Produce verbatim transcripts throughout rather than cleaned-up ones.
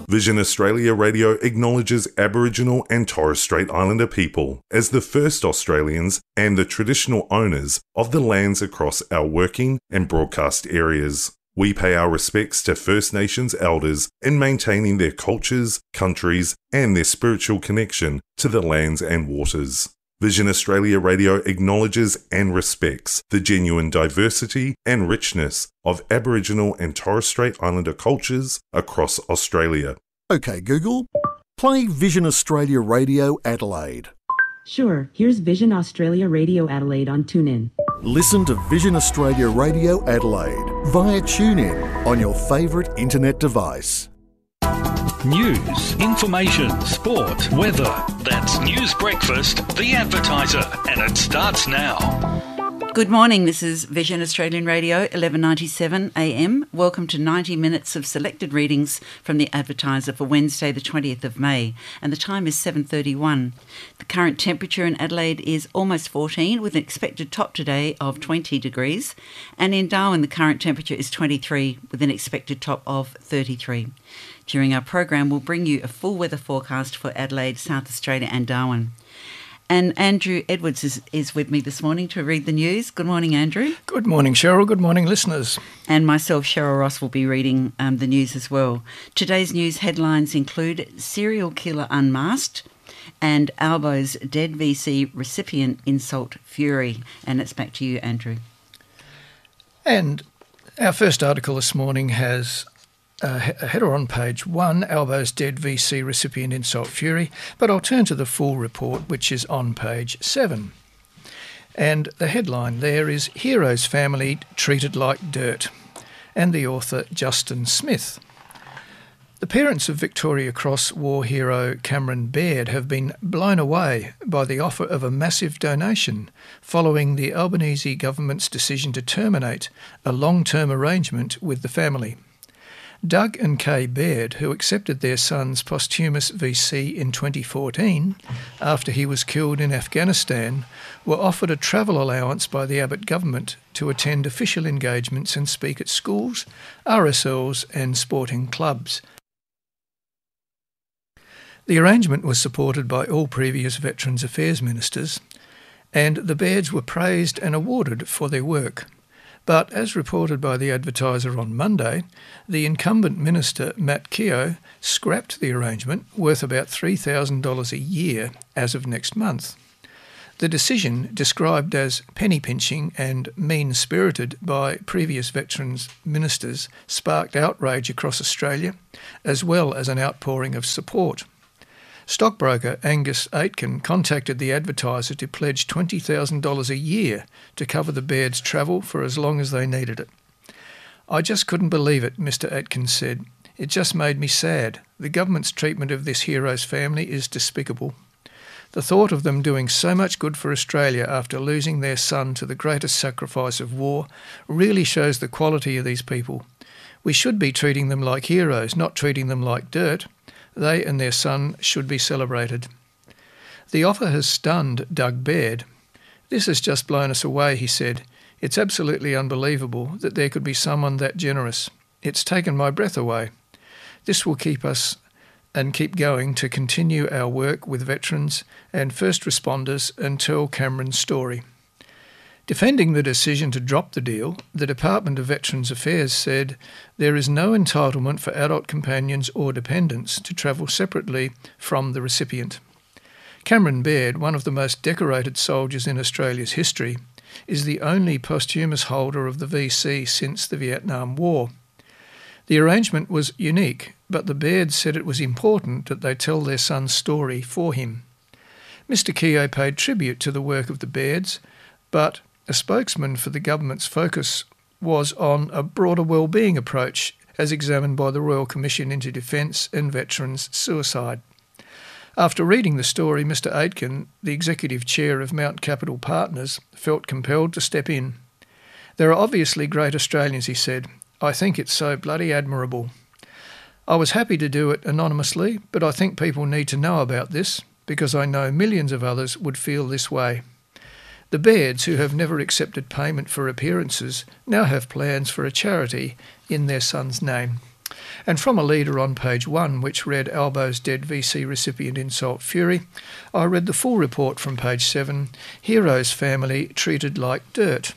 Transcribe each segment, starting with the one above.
Vision Australia Radio acknowledges Aboriginal and Torres Strait Islander people as the first Australians and the traditional owners of the lands across our working and broadcast areas. We pay our respects to First Nations elders in maintaining their cultures, countries, and their spiritual connection to the lands and waters. Vision Australia Radio acknowledges and respects the genuine diversity and richness of Aboriginal and Torres Strait Islander cultures across Australia. OK Google, play Vision Australia Radio Adelaide. Sure, here's Vision Australia Radio Adelaide on TuneIn. Listen to Vision Australia Radio Adelaide via TuneIn on your favourite internet device. News, information, sport, weather. That's News Breakfast, The Advertiser, and it starts now. Good morning, this is Vision Australian Radio, eleven ninety-seven A M. Welcome to ninety minutes of selected readings from The Advertiser for Wednesday the twentieth of May, and the time is seven thirty-one. The current temperature in Adelaide is almost fourteen, with an expected top today of twenty degrees, and in Darwin the current temperature is twenty-three, with an expected top of thirty-three. During our program, we'll bring you a full weather forecast for Adelaide, South Australia and Darwin. And Andrew Edwards is, is with me this morning to read the news. Good morning, Andrew. Good morning, Cheryl. Good morning, listeners. And myself, Cheryl Ross, will be reading um, the news as well. Today's news headlines include serial killer unmasked and Albo's dead V C recipient insult fury. And it's back to you, Andrew. And our first article this morning has a header on page one, Albo's dead V C recipient insult fury, but I'll turn to the full report, which is on page seven. And the headline there is Hero's Family Treated Like Dirt, and the author Justin Smith. The parents of Victoria Cross war hero Cameron Baird have been blown away by the offer of a massive donation following the Albanese government's decision to terminate a long-term arrangement with the family. Doug and Kay Baird, who accepted their son's posthumous V C in twenty fourteen after he was killed in Afghanistan, were offered a travel allowance by the Abbott government to attend official engagements and speak at schools, R S Ls and sporting clubs. The arrangement was supported by all previous Veterans Affairs ministers, and the Bairds were praised and awarded for their work. But as reported by the Advertiser on Monday, the incumbent minister, Matt Keogh, scrapped the arrangement, worth about three thousand dollars a year as of next month. The decision, described as penny-pinching and mean-spirited by previous Veterans ministers, sparked outrage across Australia, as well as an outpouring of support. Stockbroker Angus Aitken contacted the Advertiser to pledge twenty thousand dollars a year to cover the Bairds' travel for as long as they needed it. "I just couldn't believe it," Mister Aitken said. "It just made me sad. The government's treatment of this hero's family is despicable. The thought of them doing so much good for Australia after losing their son to the greatest sacrifice of war really shows the quality of these people. We should be treating them like heroes, not treating them like dirt. They and their son should be celebrated." The offer has stunned Doug Baird. "This has just blown us away," he said. "It's absolutely unbelievable that there could be someone that generous. It's taken my breath away. This will keep us and keep going to continue our work with veterans and first responders and tell Cameron's story." Defending the decision to drop the deal, the Department of Veterans Affairs said there is no entitlement for adult companions or dependents to travel separately from the recipient. Cameron Baird, one of the most decorated soldiers in Australia's history, is the only posthumous holder of the V C since the Vietnam War. The arrangement was unique, but the Bairds said it was important that they tell their son's story for him. Mister Keogh paid tribute to the work of the Bairds, but a spokesman for the government's focus was on a broader well-being approach as examined by the Royal Commission into Defence and Veterans Suicide. After reading the story, Mister Aitken, the executive chair of Mount Capital Partners, felt compelled to step in. "There are obviously great Australians," he said. "I think it's so bloody admirable. I was happy to do it anonymously, but I think people need to know about this because I know millions of others would feel this way." The Bairds, who have never accepted payment for appearances, now have plans for a charity in their son's name. And from a leader on page one, which read Albo's dead V C recipient insult fury, I read the full report from page seven, Hero's family treated like dirt.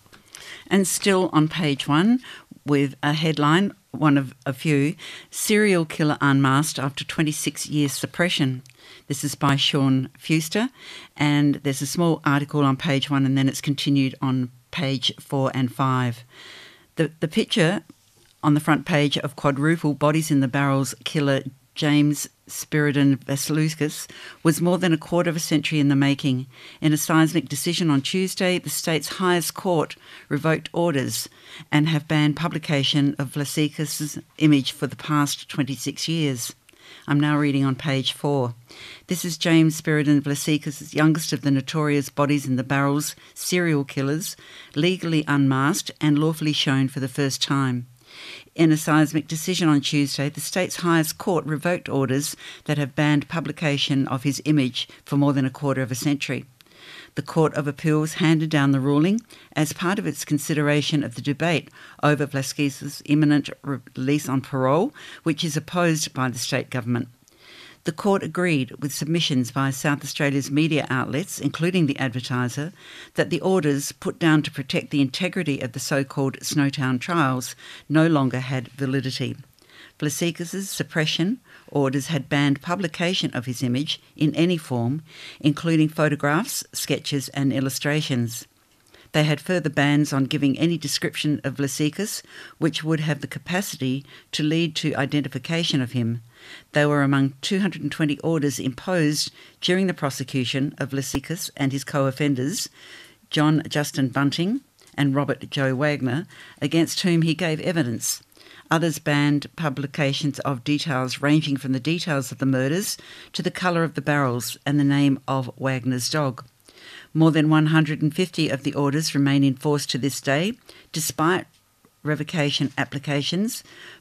And still on page one, with a headline, one of a few, serial killer unmasked after twenty-six years suppression. This is by Sean Fuster, and there's a small article on page one, and then it's continued on page four and five. The, the picture on the front page of Quadruple Bodies in the Barrels killer James Spiridon Vasilukis was more than a quarter of a century in the making. In a seismic decision on Tuesday, the state's highest court revoked orders and have banned publication of Vasilukis' image for the past twenty-six years. I'm now reading on page four. This is James Spiridon Vasilukis, youngest of the notorious Bodies in the Barrels serial killers, legally unmasked and lawfully shown for the first time. In a seismic decision on Tuesday, the state's highest court revoked orders that have banned publication of his image for more than a quarter of a century. The Court of Appeals handed down the ruling as part of its consideration of the debate over Vasilukis' imminent release on parole, which is opposed by the state government. The court agreed with submissions by South Australia's media outlets, including the Advertiser, that the orders put down to protect the integrity of the so-called Snowtown trials no longer had validity. Vasilukis' suppression orders had banned publication of his image in any form, including photographs, sketches and illustrations. They had further bans on giving any description of Vasilukis which would have the capacity to lead to identification of him. They were among two hundred twenty orders imposed during the prosecution of Vasilukis and his co-offenders, John Justin Bunting and Robert Joe Wagner, against whom he gave evidence. Others banned publications of details ranging from the details of the murders to the colour of the barrels and the name of Wagner's dog. More than one hundred fifty of the orders remain in force to this day, despite revocation applications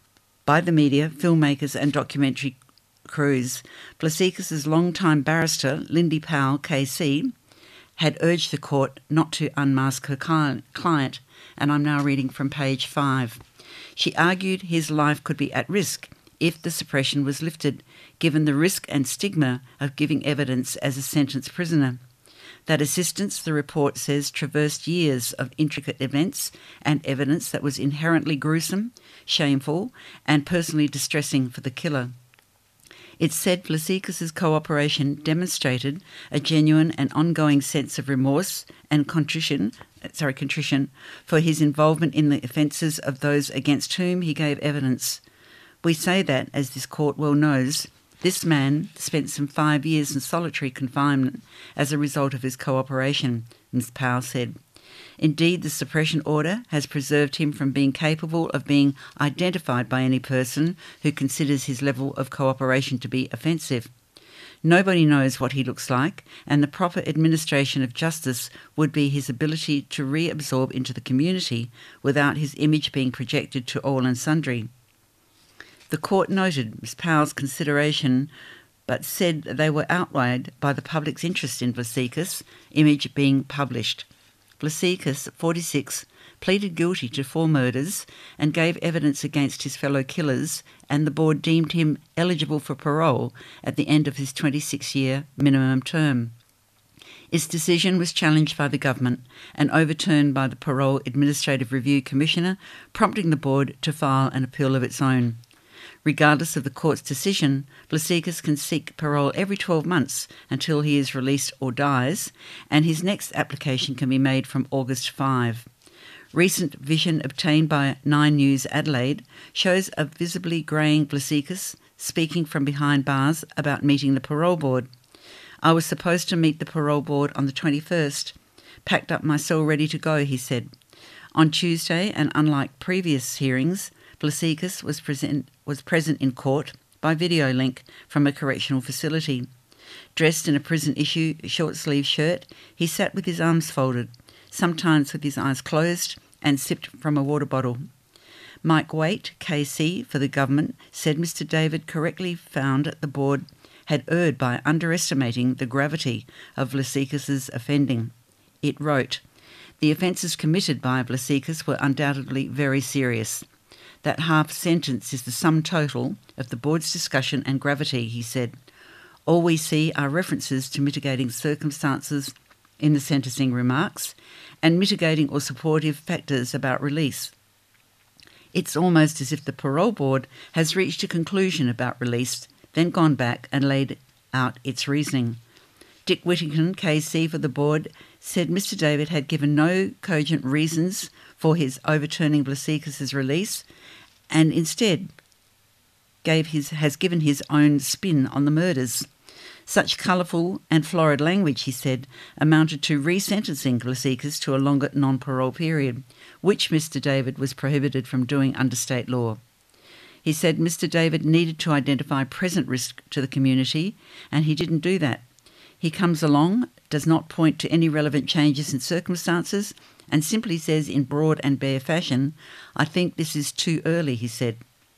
by the media, filmmakers and documentary crews. Vasilukis' long-time barrister, Lindy Powell, K C, had urged the court not to unmask her client, and I'm now reading from page five. She argued his life could be at risk if the suppression was lifted, given the risk and stigma of giving evidence as a sentenced prisoner. That assistance, the report says, traversed years of intricate events and evidence that was inherently gruesome, shameful, and personally distressing for the killer. It said Vasilukis' cooperation demonstrated a genuine and ongoing sense of remorse and contrition, sorry, contrition for his involvement in the offences of those against whom he gave evidence. We say that, as this court well knows, this man spent some five years in solitary confinement as a result of his cooperation, Miz Powell said. Indeed, the suppression order has preserved him from being capable of being identified by any person who considers his level of cooperation to be offensive. Nobody knows what he looks like, and the proper administration of justice would be his ability to reabsorb into the community without his image being projected to all and sundry. The court noted Miz Powell's consideration, but said they were outweighed by the public's interest in Vasilukis' image being published. Vasilukis, forty-six, pleaded guilty to four murders and gave evidence against his fellow killers, and the board deemed him eligible for parole at the end of his twenty-six-year minimum term. Its decision was challenged by the government and overturned by the Parole Administrative Review Commissioner, prompting the board to file an appeal of its own. Regardless of the court's decision, Vasilukis can seek parole every twelve months until he is released or dies, and his next application can be made from August fifth. Recent vision obtained by Nine News Adelaide shows a visibly greying Vasilukis speaking from behind bars about meeting the parole board. I was supposed to meet the parole board on the twenty-first. Packed up my cell ready to go, he said. On Tuesday, and unlike previous hearings, Vasilukis was present, was present in court by video link from a correctional facility. Dressed in a prison-issue short-sleeve shirt, he sat with his arms folded, sometimes with his eyes closed, and sipped from a water bottle. Mike Waite, K C for the government, said Mister David correctly found the board had erred by underestimating the gravity of Vasilukis' offending. It wrote, "The offences committed by Vasilukis were undoubtedly very serious. That half sentence is the sum total of the board's discussion and gravity, he said. All we see are references to mitigating circumstances in the sentencing remarks and mitigating or supportive factors about release. It's almost as if the parole board has reached a conclusion about release, then gone back and laid out its reasoning. Dick Whittington, K C for the board, said Mister David had given no cogent reasons for his overturning Blasicas' release and instead gave his, has given his own spin on the murders. Such colourful and florid language, he said, amounted to resentencing Blasicas to a longer non-parole period, which Mister David was prohibited from doing under state law. He said Mister David needed to identify present risk to the community, and he didn't do that. He comes along, does not point to any relevant changes in circumstances, and simply says in broad and bare fashion, "I think this is too early," he said.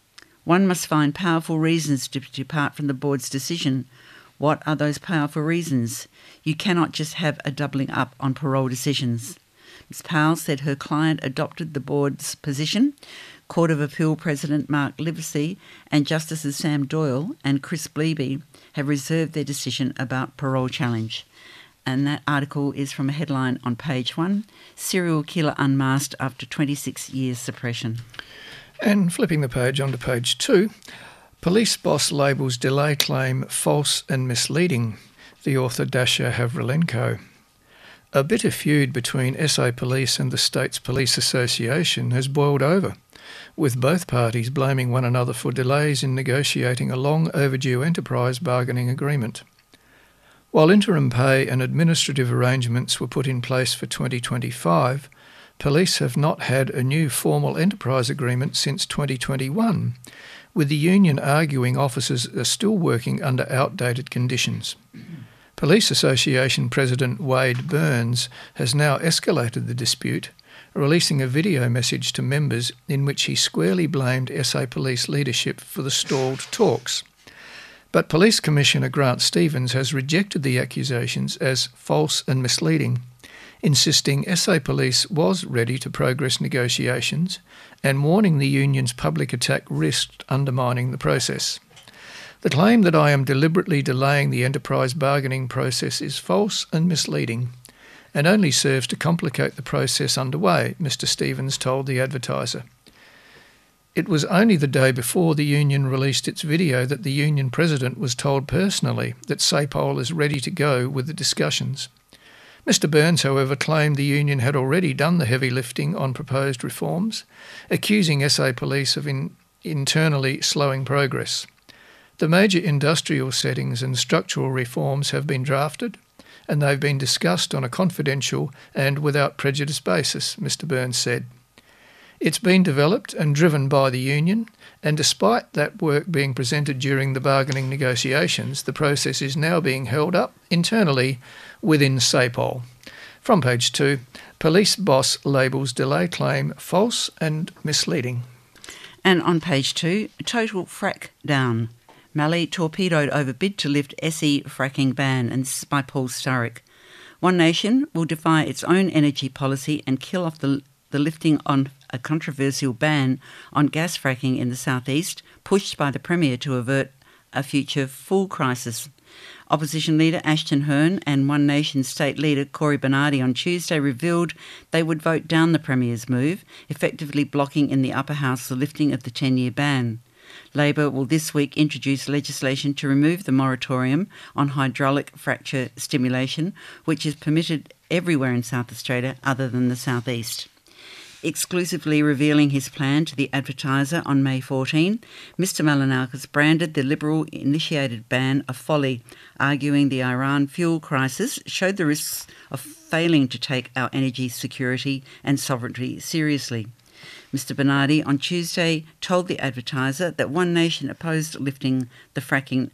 One must find powerful reasons to depart from the board's decision. What are those powerful reasons? You cannot just have a doubling up on parole decisions. Miz Powell said her client adopted the board's position. Court of Appeal President Mark Livesey and Justices Sam Doyle and Chris Bleeby have reserved their decision about parole challenge. And that article is from a headline on page one, Serial Killer Unmasked After twenty-six Years Suppression. And flipping the page onto page two, police boss labels delay claim false and misleading, the author Dasha Havrilenko. A bitter feud between S A Police and the state's police association has boiled over, with both parties blaming one another for delays in negotiating a long overdue enterprise bargaining agreement. While interim pay and administrative arrangements were put in place for twenty twenty-five, police have not had a new formal enterprise agreement since twenty twenty-one, with the union arguing officers are still working under outdated conditions. Police Association President Wade Burns has now escalated the dispute, releasing a video message to members in which he squarely blamed S A Police leadership for the stalled talks. But Police Commissioner Grant Stevens has rejected the accusations as false and misleading, insisting S A Police was ready to progress negotiations and warning the union's public attack risked undermining the process. The claim that I am deliberately delaying the enterprise bargaining process is false and misleading and only serves to complicate the process underway, Mister Stevens told the Advertiser. It was only the day before the union released its video that the union president was told personally that SAPOL is ready to go with the discussions. Mister Burns, however, claimed the union had already done the heavy lifting on proposed reforms, accusing S A Police of in, internally slowing progress. The major industrial settings and structural reforms have been drafted, and they've been discussed on a confidential and without prejudice basis, Mister Burns said. It's been developed and driven by the union, and despite that work being presented during the bargaining negotiations, the process is now being held up internally within SAPOL. From page two, police boss labels delay claim false and misleading. And on page two, total frack down. Mallee torpedoed over bid to lift S E fracking ban, and this is by Paul Sturrock. One Nation will defy its own energy policy and kill off the, the lifting on a controversial ban on gas fracking in the southeast, pushed by the Premier to avert a future full crisis. Opposition leader Ashton Hearn and One Nation state leader Cory Bernardi on Tuesday revealed they would vote down the Premier's move, effectively blocking in the upper house the lifting of the ten-year ban. Labor will this week introduce legislation to remove the moratorium on hydraulic fracture stimulation, which is permitted everywhere in South Australia other than the southeast. Exclusively revealing his plan to the Advertiser on May fourteenth, Mister Malinakis branded the Liberal-initiated ban a folly, arguing the Iran fuel crisis showed the risks of failing to take our energy security and sovereignty seriously. Mister Bernardi on Tuesday told the Advertiser that One Nation opposed lifting the fracking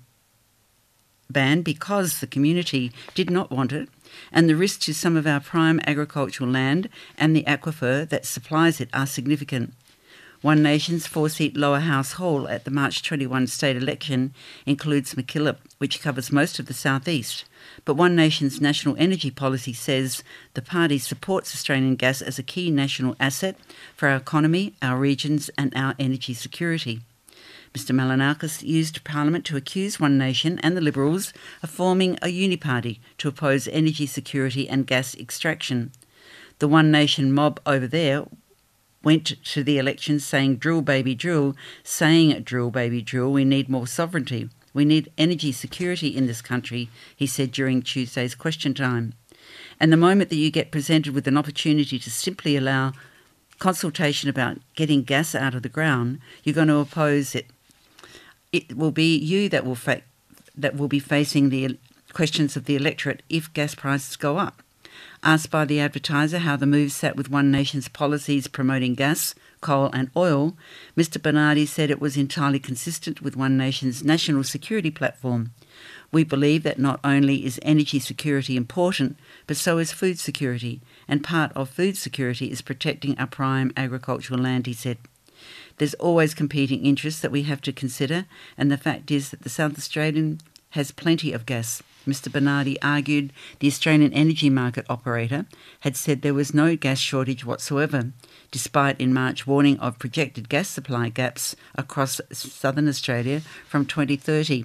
ban because the community did not want it, and the risks to some of our prime agricultural land and the aquifer that supplies it are significant. One Nation's four-seat lower house hall at the March twenty-one state election includes MacKillop, which covers most of the southeast. But One Nation's national energy policy says the party supports Australian gas as a key national asset for our economy, our regions and our energy security. Mister Malinakis used Parliament to accuse One Nation and the Liberals of forming a uniparty to oppose energy security and gas extraction. The One Nation mob over there went to the elections saying drill baby drill, saying drill baby drill, we need more sovereignty. We need energy security in this country, he said during Tuesday's question time. And the moment that you get presented with an opportunity to simply allow consultation about getting gas out of the ground, you're going to oppose it. It will be you that will fa- that will be facing the questions of the electorate if gas prices go up. Asked by the Advertiser how the move sat with One Nation's policies promoting gas, coal and oil, Mister Bernardi said it was entirely consistent with One Nation's national security platform. We believe that not only is energy security important, but so is food security, and part of food security is protecting our prime agricultural land, he said. There's always competing interests that we have to consider, and the fact is that the South Australian has plenty of gas. Mister Bernardi argued the Australian Energy Market Operator had said there was no gas shortage whatsoever, despite in March warning of projected gas supply gaps across southern Australia from twenty thirty.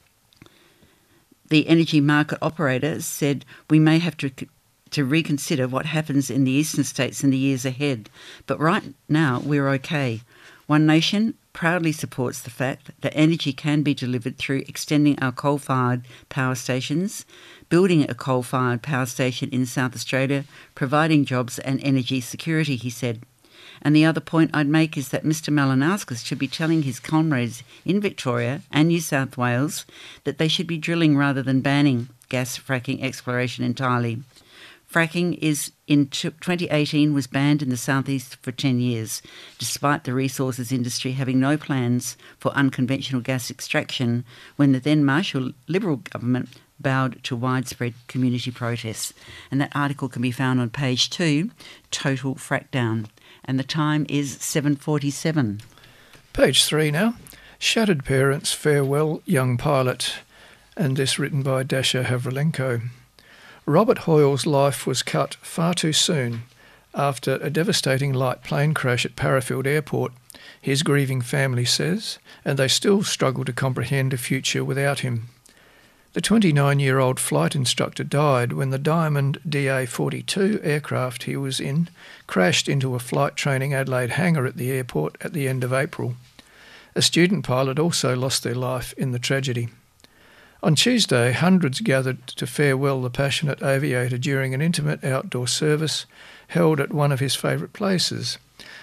The Energy Market Operator said we may have to to reconsider what happens in the eastern states in the years ahead, but right now we're okay. One Nation proudly supports the fact that energy can be delivered through extending our coal-fired power stations, building a coal-fired power station in South Australia, providing jobs and energy security, he said. And the other point I'd make is that Mister Malinakis should be telling his comrades in Victoria and New South Wales that they should be drilling rather than banning gas fracking exploration entirely. Fracking is in twenty eighteen was banned in the southeast for ten years, despite the resources industry having no plans for unconventional gas extraction when the then Marshall Liberal government bowed to widespread community protests. And that article can be found on page two, Total Frackdown. And the time is seven forty-seven. Page three now. Shattered parents farewell young pilot. And this written by Dasha Havrilenko. Robert Hoyle's life was cut far too soon after a devastating light plane crash at Parafield Airport, his grieving family says, and they still struggle to comprehend a future without him. The twenty-nine-year-old flight instructor died when the Diamond D A forty-two aircraft he was in crashed into a flight training Adelaide hangar at the airport at the end of April. A student pilot also lost their life in the tragedy. On Tuesday, hundreds gathered to farewell the passionate aviator during an intimate outdoor service held at one of his favourite places,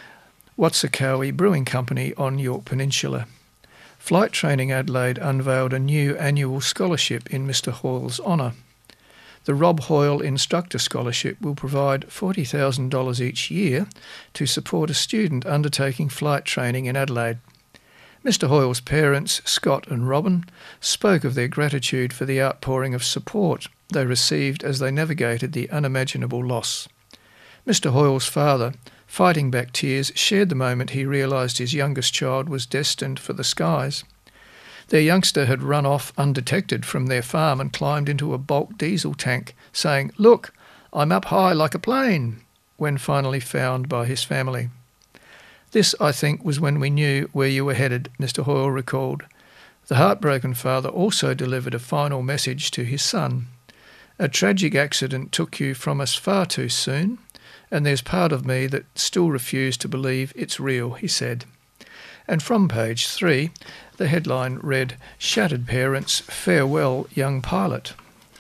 Watsakawi Brewing Company on York Peninsula. Flight Training Adelaide unveiled a new annual scholarship in Mister Hoyle's honour. The Rob Hoyle Instructor Scholarship will provide forty thousand dollars each year to support a student undertaking flight training in Adelaide. Mister Hoyle's parents, Scott and Robin, spoke of their gratitude for the outpouring of support they received as they navigated the unimaginable loss. Mister Hoyle's father, fighting back tears, shared the moment he realised his youngest child was destined for the skies. Their youngster had run off undetected from their farm and climbed into a bulk diesel tank, saying, "Look, I'm up high like a plane," when finally found by his family. "This, I think, was when we knew where you were headed," Mister Hoyle recalled. The heartbroken father also delivered a final message to his son. "A tragic accident took you from us far too soon, and there's part of me that still refuse to believe it's real," he said. And from page three, the headline read, "Shattered Parents Farewell Young Pilot."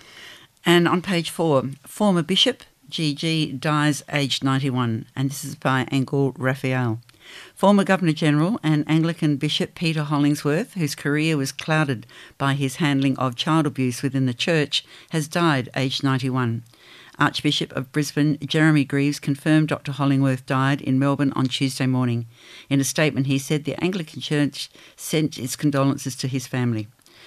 And on page four, former bishop G G dies aged ninety-one, and this is by Angel Raphael. Former Governor-General and Anglican Bishop Peter Hollingsworth, whose career was clouded by his handling of child abuse within the church, has died aged ninety-one. Archbishop of Brisbane Jeremy Greaves confirmed Doctor Hollingworth died in Melbourne on Tuesday morning. In a statement he said the Anglican Church sent its condolences to his family.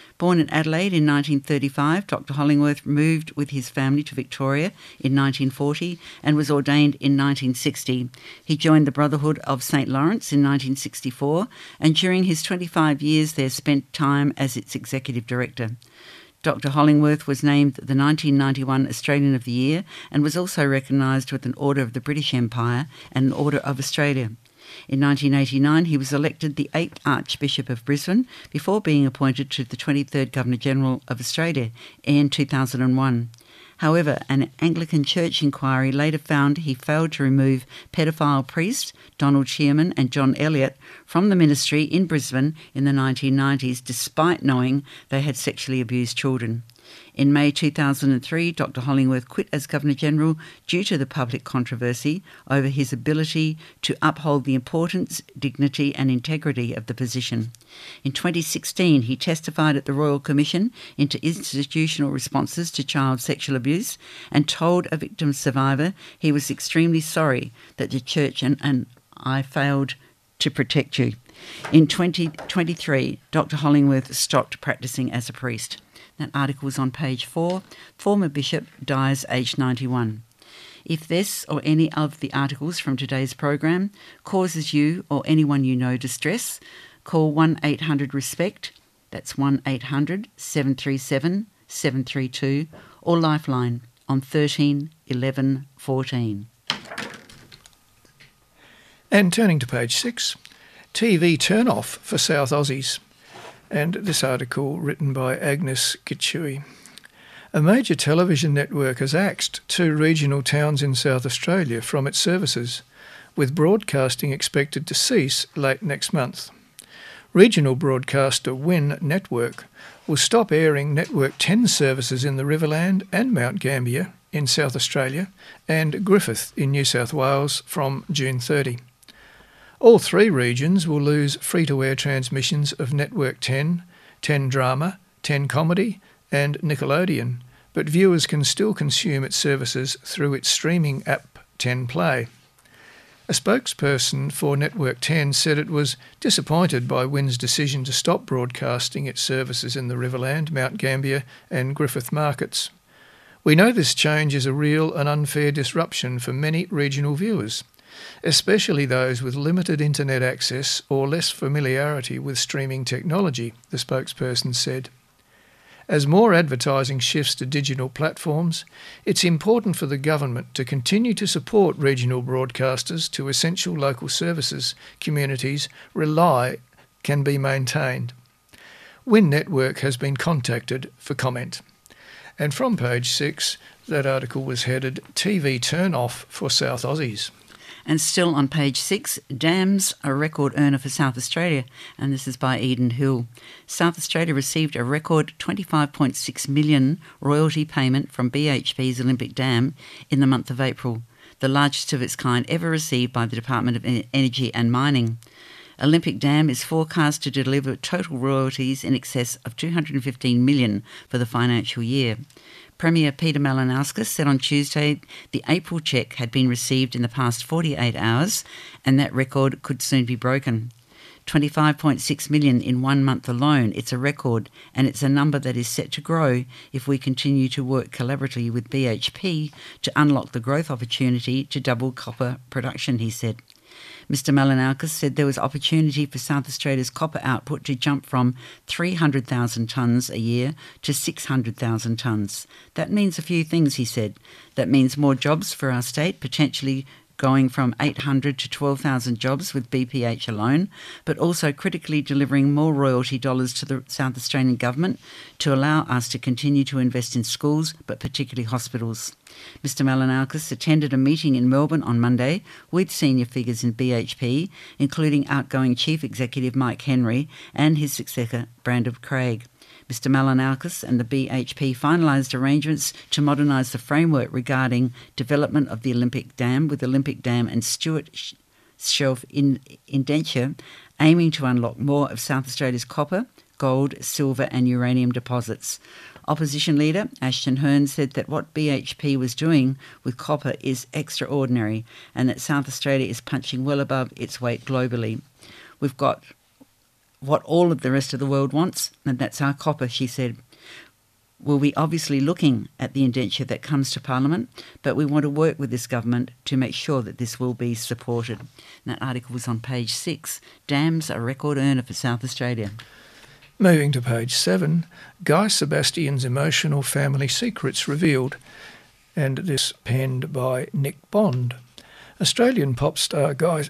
Born in Adelaide in nineteen thirty-five, Doctor Hollingworth moved with his family to Victoria in nineteen forty and was ordained in nineteen sixty. He joined the Brotherhood of Saint Lawrence in nineteen sixty-four and during his twenty-five years there spent time as its executive director. Doctor Hollingworth was named the nineteen ninety-one Australian of the Year and was also recognised with an Order of the British Empire and an Order of Australia. In nineteen eighty-nine, he was elected the eighth Archbishop of Brisbane before being appointed to the twenty-third Governor-General of Australia in two thousand one. However, an Anglican Church inquiry later found he failed to remove paedophile priests Donald Shearman and John Elliott from the ministry in Brisbane in the nineteen nineties, despite knowing they had sexually abused children. In May two thousand three, Doctor Hollingworth quit as Governor-General due to the public controversy over his ability to uphold the importance, dignity and integrity of the position. In twenty sixteen, he testified at the Royal Commission into institutional responses to child sexual abuse and told a victim survivor he was extremely sorry that the Church and, and I failed to protect you. In twenty twenty-three, Doctor Hollingworth stopped practising as a priest. That article was on page four. Former bishop dies aged ninety-one. If this or any of the articles from today's program causes you or anyone you know distress, call one eight hundred RESPECT, that's one eight hundred seven three seven seven three two, or Lifeline on thirteen eleven fourteen. And turning to page six, T V turn-off for South Aussies. And this article written by Agnes Gitchui. A major television network has axed two regional towns in South Australia from its services, with broadcasting expected to cease late next month. Regional broadcaster Win Network will stop airing Network ten services in the Riverland and Mount Gambier in South Australia and Griffith in New South Wales from June thirtieth. All three regions will lose free-to-air transmissions of Network ten, ten Drama, ten Comedy and Nickelodeon, but viewers can still consume its services through its streaming app ten Play. A spokesperson for Network ten said it was disappointed by Win's decision to stop broadcasting its services in the Riverland, Mount Gambier and Griffith markets. We know this change is a real and unfair disruption for many regional viewers, especially those with limited internet access or less familiarity with streaming technology, the spokesperson said. As more advertising shifts to digital platforms, it's important for the government to continue to support regional broadcasters to essential local services communities rely can be maintained. Win Network has been contacted for comment. And from page six, that article was headed T V Turn Off for South Aussies. And still on page six, dams a record earner for South Australia, and this is by Eden Hill. South Australia received a record twenty-five point six million dollars royalty payment from B H P's Olympic Dam in the month of April, the largest of its kind ever received by the Department of Energy and Mining. Olympic Dam is forecast to deliver total royalties in excess of two hundred fifteen million dollars for the financial year. Premier Peter Malinauskas said on Tuesday the April cheque had been received in the past forty-eight hours and that record could soon be broken. twenty-five point six million dollars in one month alone, it's a record, and it's a number that is set to grow if we continue to work collaboratively with B H P to unlock the growth opportunity to double copper production, he said. Mister Malinauskas said there was opportunity for South Australia's copper output to jump from three hundred thousand tonnes a year to six hundred thousand tonnes. That means a few things, he said. That means more jobs for our state, potentially going from eight hundred to twelve thousand jobs with B P H alone, but also critically delivering more royalty dollars to the South Australian government to allow us to continue to invest in schools, but particularly hospitals. Mister Malinauskas attended a meeting in Melbourne on Monday with senior figures in B H P, including outgoing Chief Executive Mike Henry and his successor Brandon Craig. Mister Malinauskas and the B H P finalised arrangements to modernise the framework regarding development of the Olympic Dam with Olympic Dam and Stewart Shelf in indenture, aiming to unlock more of South Australia's copper, gold, silver and uranium deposits. Opposition leader Ashton Hearn said that what B H P was doing with copper is extraordinary and that South Australia is punching well above its weight globally. We've got what all of the rest of the world wants, and that's our copper, she said. We'll be obviously looking at the indenture that comes to Parliament, but we want to work with this government to make sure that this will be supported. And that article was on page six. Dams a record earner for South Australia. Moving to page seven, Guy Sebastian's emotional family secrets revealed, and this penned by Nick Bond. Australian pop star Guy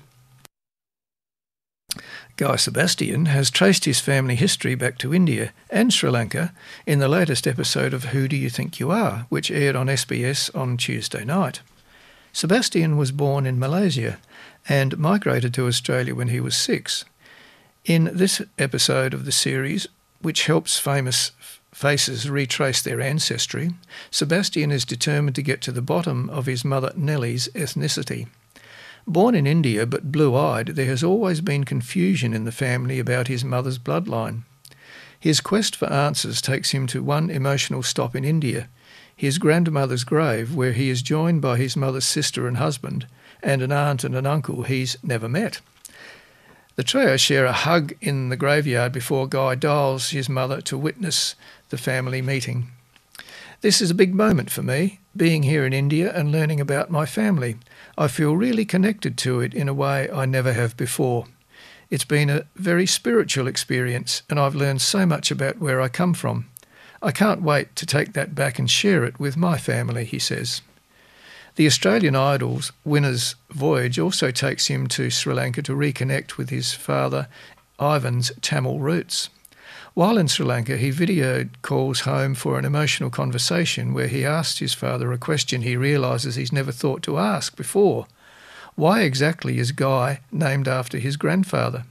Guy Sebastian has traced his family history back to India and Sri Lanka in the latest episode of Who Do You Think You Are, which aired on S B S on Tuesday night. Sebastian was born in Malaysia and migrated to Australia when he was six. In this episode of the series, which helps famous faces retrace their ancestry, Sebastian is determined to get to the bottom of his mother Nellie's ethnicity. Born in India but blue-eyed, there has always been confusion in the family about his mother's bloodline. His quest for answers takes him to one emotional stop in India, his grandmother's grave, where he is joined by his mother's sister and husband, and an aunt and an uncle he's never met. The trio share a hug in the graveyard before Guy dials his mother to witness the family meeting. This is a big moment for me, being here in India and learning about my family. I feel really connected to it in a way I never have before. It's been a very spiritual experience, and I've learned so much about where I come from. I can't wait to take that back and share it with my family, he says. The Australian Idol's winner's voyage also takes him to Sri Lanka to reconnect with his father Ivan's Tamil roots. While in Sri Lanka, he video calls home for an emotional conversation where he asks his father a question he realises he's never thought to ask before. Why exactly is Guy named after his grandfather?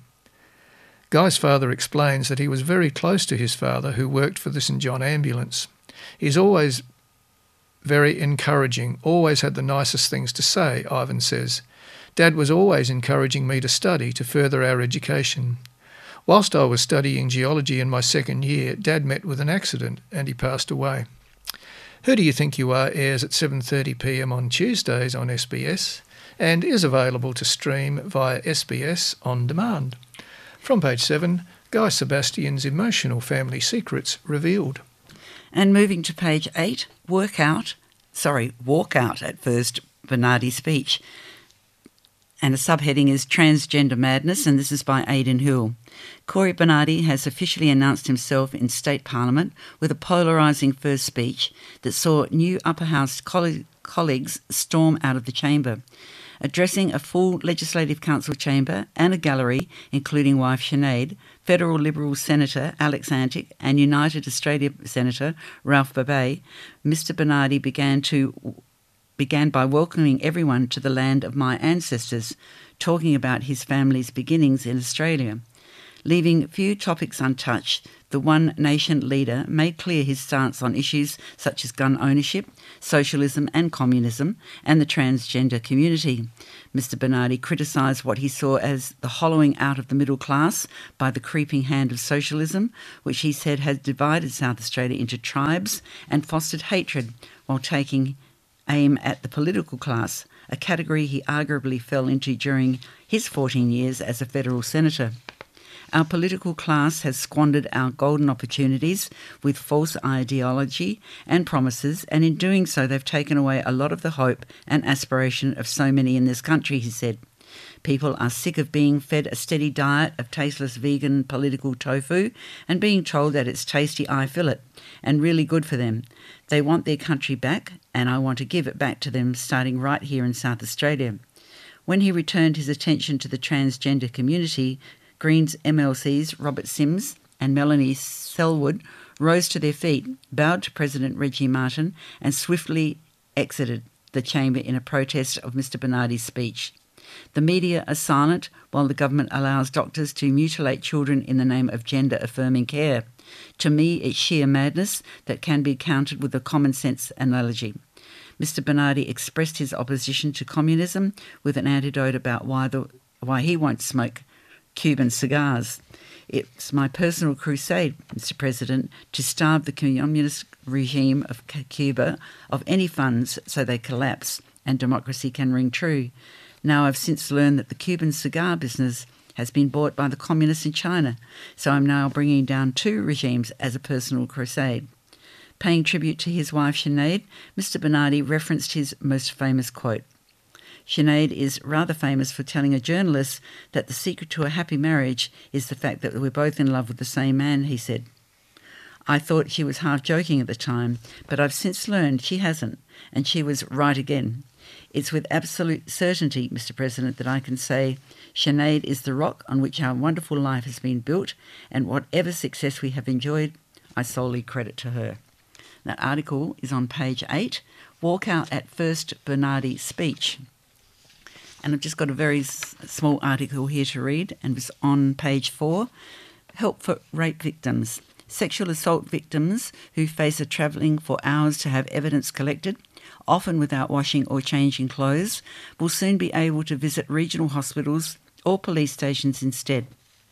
Guy's father explains that he was very close to his father, who worked for the St John Ambulance. He's always very encouraging, always had the nicest things to say, Ivan says. Dad was always encouraging me to study to further our education. Whilst I was studying geology in my second year, Dad met with an accident and he passed away. Who Do You Think You Are airs at seven thirty p m on Tuesdays on S B S and is available to stream via S B S On Demand. From page seven, Guy Sebastian's emotional family secrets revealed. And moving to page eight, workout, sorry, walkout at First Bernardi speech. And the subheading is Transgender Madness, and this is by Aidan Hill. Cory Bernardi has officially announced himself in State Parliament with a polarising first speech that saw new Upper House coll- colleagues storm out of the chamber. Addressing a full Legislative Council chamber and a gallery, including wife Sinead, Federal Liberal Senator Alex Antic and United Australia Senator Ralph Babet, Mister Bernardi began to... began by welcoming everyone to the land of my ancestors, talking about his family's beginnings in Australia. Leaving few topics untouched, the One Nation leader made clear his stance on issues such as gun ownership, socialism and communism, and the transgender community. Mister Bernardi criticised what he saw as the hollowing out of the middle class by the creeping hand of socialism, which he said had divided South Australia into tribes and fostered hatred, while taking aim at the political class, a category he arguably fell into during his fourteen years as a federal senator. Our political class has squandered our golden opportunities with false ideology and promises, and in doing so they've taken away a lot of the hope and aspiration of so many in this country, he said. People are sick of being fed a steady diet of tasteless vegan political tofu and being told that it's tasty eye fillet and really good for them. They want their country back, and I want to give it back to them, starting right here in South Australia. When he returned his attention to the transgender community, Greens M L Cs Robert Sims and Melanie Selwood rose to their feet, bowed to President Reggie Martin and swiftly exited the chamber in a protest of Mister Bernardi's speech. The media are silent while the government allows doctors to mutilate children in the name of gender-affirming care. To me, it's sheer madness that can be countered with a common-sense analogy. Mister Bernardi expressed his opposition to communism with an anecdote about why, the, why he won't smoke Cuban cigars. It's my personal crusade, Mister President, to starve the communist regime of Cuba of any funds so they collapse and democracy can ring true. Now I've since learned that the Cuban cigar business has been bought by the communists in China, so I'm now bringing down two regimes as a personal crusade. Paying tribute to his wife Sinead, Mister Bernardi referenced his most famous quote. Sinead is rather famous for telling a journalist that the secret to a happy marriage is the fact that we're both in love with the same man, he said. I thought she was half joking at the time, but I've since learned she hasn't, and she was right again. It's with absolute certainty, Mister President, that I can say Sinead is the rock on which our wonderful life has been built, and whatever success we have enjoyed, I solely credit to her. That article is on page eight, Walkout at First Bernardi Speech. And I've just got a very s- small article here to read, and it's on page four, Help for Rape Victims. Sexual assault victims who face a travelling for hours to have evidence collected, often without washing or changing clothes, will soon be able to visit regional hospitals or police stations instead.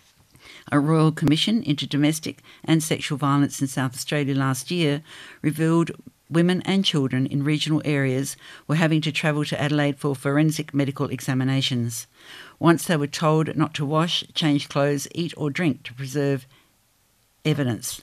A Royal Commission into Domestic and Sexual Violence in South Australia last year revealed women and children in regional areas were having to travel to Adelaide for forensic medical examinations. Once they were told not to wash, change clothes, eat or drink to preserve evidence.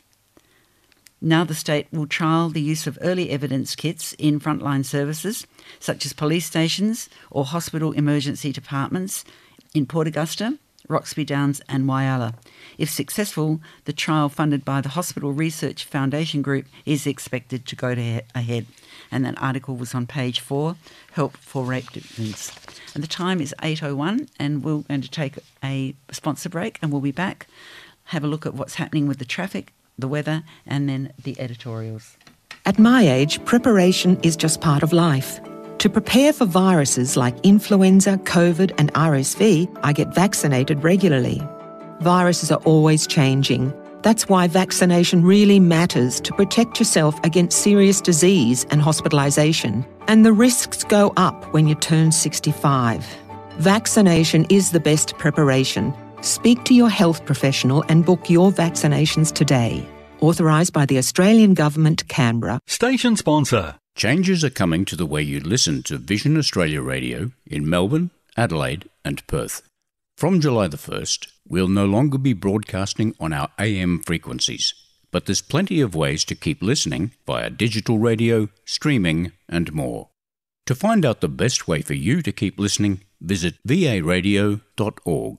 Now the state will trial the use of early evidence kits in frontline services, such as police stations or hospital emergency departments in Port Augusta, Roxby Downs and Whyalla. If successful, the trial funded by the Hospital Research Foundation Group is expected to go to he- ahead. And that article was on page four, Help for Rape Victims. And the time is eight oh one, and we're going to take a sponsor break, and we'll be back, have a look at what's happening with the traffic, the weather, and then the editorials. At my age, preparation is just part of life. To prepare for viruses like influenza, COVID and R S V, I get vaccinated regularly. Viruses are always changing. That's why vaccination really matters to protect yourself against serious disease and hospitalisation. And the risks go up when you turn sixty-five. Vaccination is the best preparation. Speak to your health professional and book your vaccinations today. Authorised by the Australian Government, Canberra. Station sponsor. Changes are coming to the way you listen to Vision Australia Radio in Melbourne, Adelaide and Perth. From July the first, we'll no longer be broadcasting on our A M frequencies, but there's plenty of ways to keep listening via digital radio, streaming and more. To find out the best way for you to keep listening, visit v a radio dot org.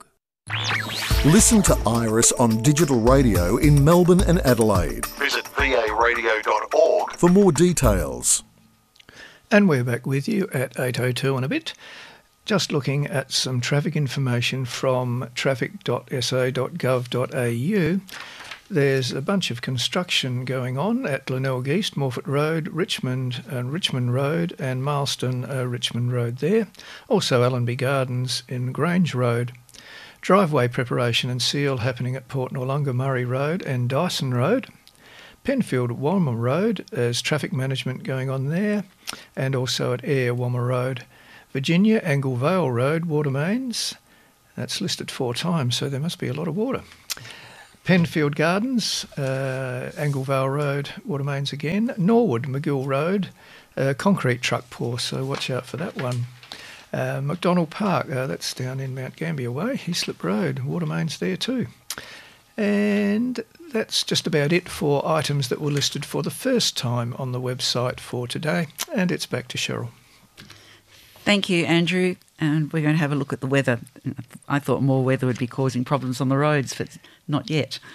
Listen to Iris on digital radio in Melbourne and Adelaide. Visit v a radio dot org for more details. And we're back with you at eight oh two and a bit. Just looking at some traffic information from traffic dot s a dot gov dot a u. There's a bunch of construction going on at Glenelg East, Morfett Road, Richmond and Richmond Road and Marston uh, Richmond Road there. Also Allenby Gardens in Grange Road. Driveway preparation and seal happening at Port Noarlunga Murray Road and Dyson Road. Penfield Walmer Road, there's traffic management going on there, and also at Ayr Walmer Road. Virginia Angle Vale Road, water mains. That's listed four times, so there must be a lot of water. Penfield Gardens, uh, Angle Vale Road, water mains again. Norwood McGill Road, uh, concrete truck pour, so watch out for that one. Uh, McDonald Park, uh, that's down in Mount Gambier Way, Heaslip Road, water mains there too. And that's just about it for items that were listed for the first time on the website for today. And it's back to Cheryl. Thank you, Andrew. And we're going to have a look at the weather. I thought more weather would be causing problems on the roads, but not yet.